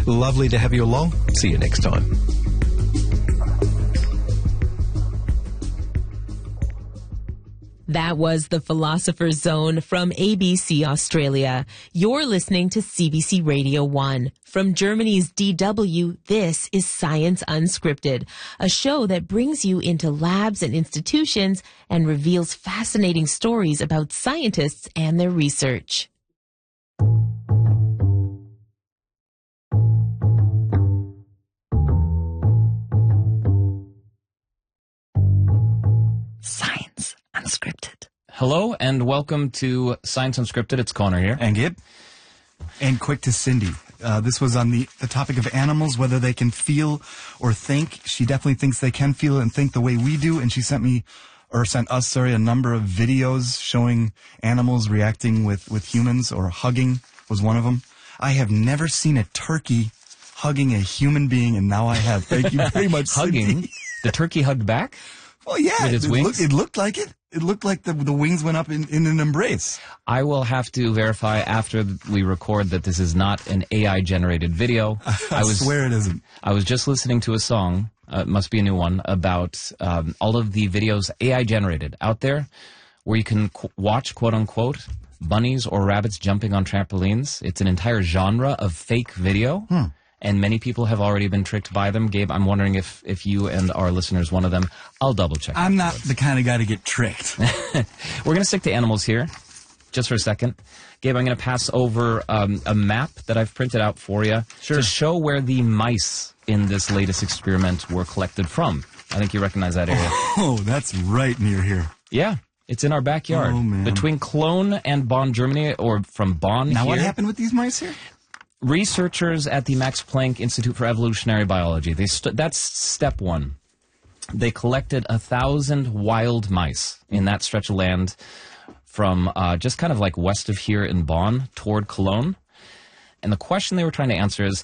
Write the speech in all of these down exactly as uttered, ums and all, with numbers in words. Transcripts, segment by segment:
Lovely to have you along. See you next time. That was The Philosopher's Zone from A B C Australia. You're listening to C B C Radio one. From Germany's D W, this is Science Unscripted, a show that brings you into labs and institutions and reveals fascinating stories about scientists and their research. Science Unscripted. Hello and welcome to Science Unscripted. It's Connor here. And Gib. And quick to Cindy. Uh, this was on the, the topic of animals, whether they can feel or think. She definitely thinks they can feel and think the way we do. And she sent me, or sent us, sorry, a number of videos showing animals reacting with, with humans, or hugging was one of them. I have never seen a turkey hugging a human being, and now I have. Thank you very much, Hugging? Cindy. The turkey hugged back? Well, yeah. With its it, wings? Look, it looked like it. It looked like the the wings went up in, in an embrace. I will have to verify after we record that this is not an A I-generated video. I, I was, swear it isn't. I was just listening to a song, uh, it must be a new one, about um, all of the videos A I-generated out there where you can qu- watch, quote-unquote, bunnies or rabbits jumping on trampolines. It's an entire genre of fake video. Hmm. And many people have already been tricked by them. Gabe, I'm wondering if, if you and our listeners, one of them, I'll double check. I'm not the kind of guy to get tricked. We're going to stick to animals here, just for a second. Gabe, I'm going to pass over um, a map that I've printed out for you Sure. to show where the mice in this latest experiment were collected from. I think you recognize that area. Oh, that's right near here. Yeah, it's in our backyard. Oh, man. Between Cologne and Bonn, Germany, or from Bonn Now, here. what happened with these mice here? Researchers at the Max Planck Institute for Evolutionary Biology, they st- that's step one. They collected a thousand wild mice in that stretch of land from uh, just kind of like west of here in Bonn toward Cologne. And the question they were trying to answer is,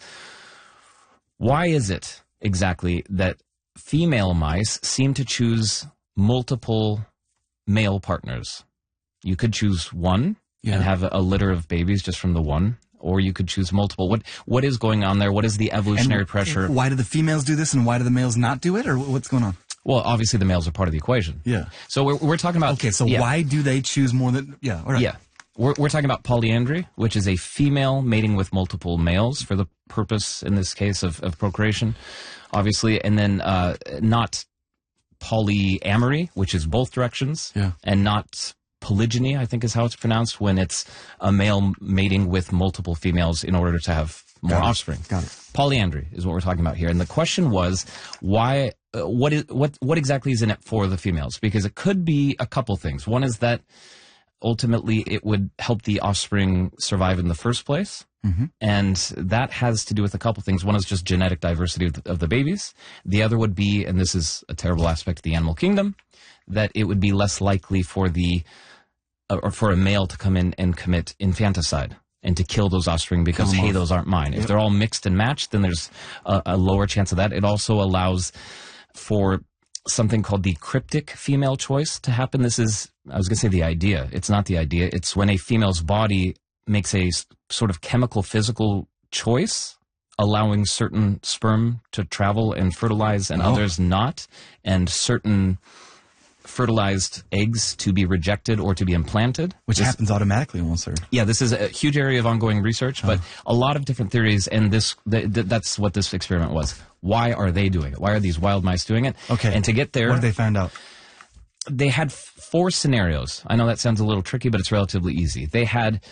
why is it exactly that female mice seem to choose multiple male partners? You could choose one Yeah. and have a, a litter of babies just from the one. Or you could choose multiple. What What is going on there? What is the evolutionary And pressure? Why do the females do this and why do the males not do it? Or what's going on? Well, obviously the males are part of the equation. Yeah. So we're, we're talking about... Okay, so yeah, why do they choose more than... Yeah, all right. Yeah. We're, we're talking about polyandry, which is a female mating with multiple males for the purpose, in this case, of, of procreation, obviously. And then uh, not polyamory, which is both directions. Yeah. And not... polygyny, I think is how it's pronounced, when it's a male mating with multiple females in order to have more Got it. offspring. Got it. Polyandry is what we're talking about here. And the question was, why, uh, what is, what, what exactly is in it for the females? Because it could be a couple things. One is that ultimately it would help the offspring survive in the first place. Mm-hmm. And that has to do with a couple things. One is just genetic diversity of the, of the babies. The other would be, and this is a terrible aspect of the animal kingdom, that it would be less likely for the or for a male to come in and commit infanticide and to kill those offspring because, Kill 'em hey, off. those aren't mine. Yep. If they're all mixed and matched, then there's a, a lower chance of that. It also allows for something called the cryptic female choice to happen. This is, I was going to say the idea. It's not the idea. It's when a female's body makes a s- sort of chemical, physical choice, allowing certain sperm to travel and fertilize and Oh. others not, and certain fertilized eggs to be rejected or to be implanted. Which This- happens automatically almost, sir. Yeah, this is a huge area of ongoing research, but a lot of different theories, and this th- th- that's what this experiment was. Why are they doing it? Why are these wild mice doing it? Okay. And to get there, What did they find out? they had f- four scenarios. I know that sounds a little tricky, but it's relatively easy. They had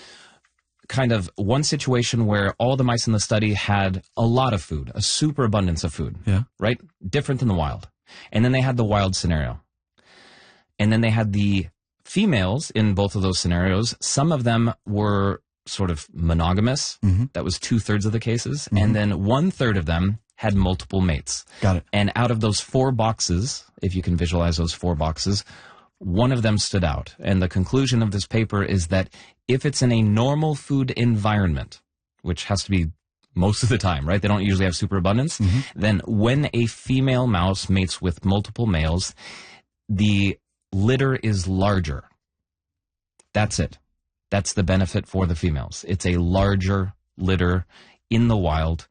kind of one situation where all the mice in the study had a lot of food, a super abundance of food, Yeah. right? Different than the wild. And then they had the wild scenario. And then they had the females in both of those scenarios. Some of them were sort of monogamous. Mhm. That was two-thirds of the cases. And then one-third of them had multiple mates. Got it. And out of those four boxes, if you can visualize those four boxes, one of them stood out. And the conclusion of this paper is that if it's in a normal food environment, which has to be most of the time, right? They don't usually have superabundance. Then when a female mouse mates with multiple males, the litter is larger. That's it. That's the benefit for the females. It's a larger litter in the wild